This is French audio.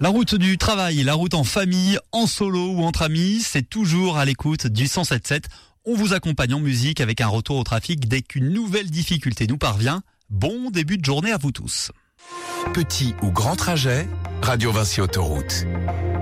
La route du travail, la route en famille, en solo ou entre amis, c'est toujours à l'écoute du 107.7. On vous accompagne en musique avec un retour au trafic dès qu'une nouvelle difficulté nous parvient. Bon début de journée à vous tous. Petit ou grand trajet, Radio Vinci Autoroute.